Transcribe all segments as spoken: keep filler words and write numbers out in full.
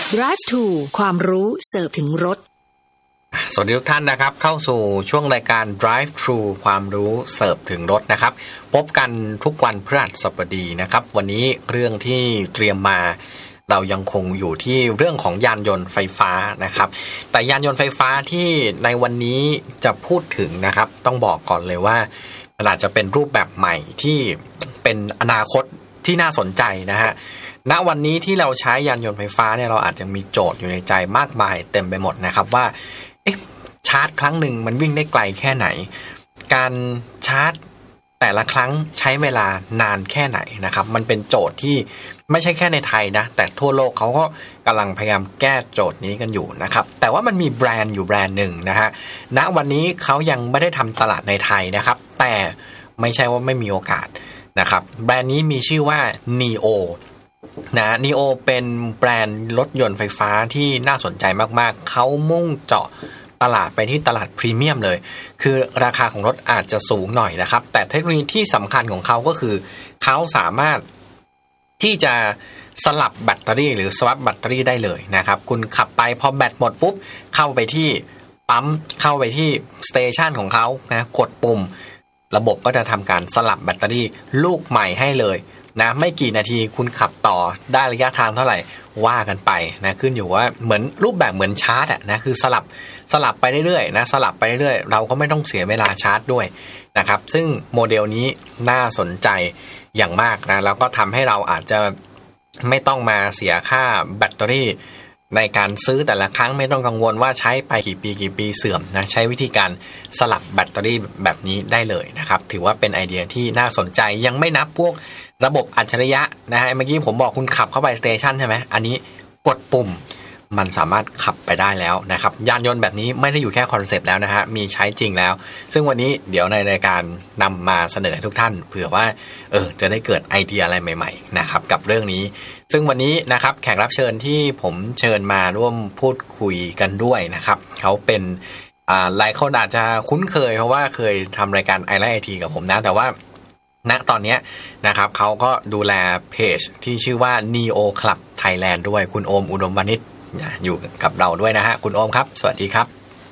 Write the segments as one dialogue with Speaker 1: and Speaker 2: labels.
Speaker 1: Drive to ความรู้เสิร์ฟถึงรถ
Speaker 2: สวัสดีทุกท่านนะครับเข้าสู่ช่วงรายการ Drive Thru ความรู้เสิร์ฟถึงรถนะครับพบกันทุกวันพฤหัสบดีนะครับวันนี้เรื่องที่เตรียมมาเรายังคงอยู่ที่เรื่องของยานยนต์ไฟฟ้านะครับแต่ยานยนต์ไฟฟ้าที่ในวันนี้จะพูดถึงนะครับต้องบอกก่อนเลยว่ามันอาจจะเป็นรูปแบบใหม่ที่เป็นอนาคตที่น่าสนใจนะฮะณวันนี้ที่เราใช้ยานยนต์ไฟฟ้าเนี่ยเราอาจจะมีโจทย์อยู่ในใจมากมายเต็มไปหมดนะครับว่าเอ๊ะชาร์จครั้งหนึ่งมันวิ่งได้ไกลแค่ไหนการชาร์จแต่ละครั้งใช้เวลานานแค่ไหนนะครับมันเป็นโจทย์ที่ไม่ใช่แค่ในไทยนะแต่ทั่วโลกเขาก็กำลังพยายามแก้โจทย์นี้กันอยู่นะครับแต่ว่ามันมีแบรนด์อยู่แบรนด์หนึ่งนะฮะณวันนี้เขายังไม่ได้ทำตลาดในไทยนะครับแต่ไม่ใช่ว่าไม่มีโอกาสนะครับแบรนด์นี้มีชื่อว่า Nio นะ Nio เป็นแบรนด์รถยนต์ไฟฟ้าที่น่าสนใจมากๆเขามุ่งเจาะตลาดไปที่ตลาดพรีเมียมเลยคือราคาของรถอาจจะสูงหน่อยนะครับแต่เทคโนโลยีที่สำคัญของเขาก็คือเขาสามารถที่จะสลับแบตเตอรี่หรือสวัปแบตเตอรี่ได้เลยนะครับคุณขับไปพอแบตหมดปุ๊บเข้าไปที่ปั๊มเข้าไปที่สเตชันของเขานะกดปุ่มระบบก็จะทำการสลับแบตเตอรี่ลูกใหม่ให้เลยนะไม่กี่นาทีคุณขับต่อได้ระยะทางเท่าไหร่ว่ากันไปนะขึ้นอยู่ว่าเหมือนรูปแบบเหมือนชาร์จอะนะคือสลับสลับไปเรื่อยๆนะสลับไปเรื่อยๆเราก็ไม่ต้องเสียเวลาชาร์จด้วยนะครับซึ่งโมเดลนี้น่าสนใจอย่างมากนะแล้วก็ทำให้เราอาจจะไม่ต้องมาเสียค่าแบตเตอรี่ในการซื้อแต่ละครั้งไม่ต้องกังวลว่าใช้ไปกี่ปีกี่ปีเสื่อมนะใช้วิธีการสลับแบตเตอรี่แบบนี้ได้เลยนะครับถือว่าเป็นไอเดียที่น่าสนใจยังไม่นับพวกระบบอัจฉริยะนะฮะเมื่อกี้ผมบอกคุณขับเข้าไปสเตชันใช่ไหมอันนี้กดปุ่มมันสามารถขับไปได้แล้วนะครับยานยนต์แบบนี้ไม่ได้อยู่แค่คอนเซปต์แล้วนะฮะมีใช้จริงแล้วซึ่งวันนี้เดี๋ยวในรายการนำมาเสนอให้ทุกท่านเผื่อว่าเออจะได้เกิดไอเดียอะไรใหม่ๆนะครับกับเรื่องนี้ซึ่งวันนี้นะครับแขกรับเชิญที่ผมเชิญมาร่วมพูดคุยกันด้วยนะครับเขาเป็นอ่าหลายคนอาจจะคุ้นเคยเพราะว่าเคยทำรายการ ไอ ไลท์ ไอ ที กับผมนะแต่ว่าณตอนนี้นะครับเขาก็ดูแลเพจที่ชื่อว่า Nio Club Thailand ด้วยคุณโอมอุดมวณิชอยู่กับเราด้วยนะฮะคุณโอมครับสวัสดีครับ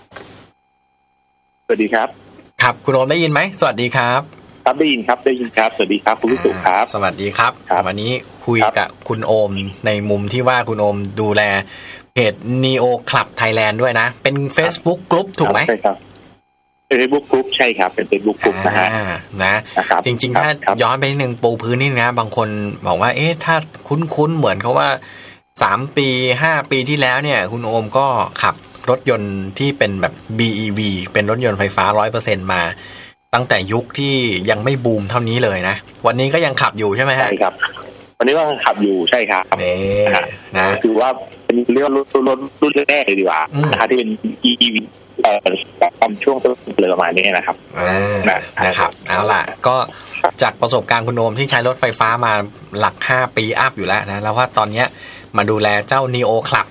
Speaker 3: สวัสดีครับ
Speaker 2: ครับคุณโอมได้ยินไหมสวัสดีครับ
Speaker 3: ครับได้ยินครับได้ยินครับสวัสดีครับคุณผู้ชมครับ
Speaker 2: สวัสดีครับวันนี้คุยกับคุณโอมในมุมที่ว่าคุณโอมดูแลเพจ Nio Club Thailand ด้วยนะเป็น Facebook Group ถูกไหม
Speaker 3: ใช่ครับเป็น Facebook Group ใช่ครับเป็น Facebook Group นะฮะ
Speaker 2: นะจริงๆถ้าย้อนไปนิดนึงปูพื้นนี่นะบางคนบอกว่าเอ๊ะถ้าคุ้นๆเหมือนเขาว่าสามปีห้าปีที่แล้วเนี่ยคุณโอมก็ขับรถยนต์ที่เป็นแบบ บี อี วี เป็นรถยนต์ไฟฟ้า ร้อยเปอร์เซ็นต์ มาตั้งแต่ยุคที่ยังไม่บูมเท่านี้เลยนะวันนี้ก็ยังขับอยู่ใช่ไหมฮะ
Speaker 3: ใช่ครับวันนี้ก็ขับอยู่ใช่ครับ
Speaker 2: เอ๊นะ
Speaker 3: คือว่าเป็นเรื่องรถรถรุ่นแรกเลยดีกว่านะคะที่เป็น อี อี วี เอ่อตอนช่วงต้นเลยประมาณนี้นะครับ
Speaker 2: นะครับเอาล่ะก็จากประสบการณ์คุณโอมที่ใช้รถไฟฟ้ามาหลักห้าปีอัพอยู่แล้วนะแล้วว่าตอนนี้มาดูแลเจ้า Nio Club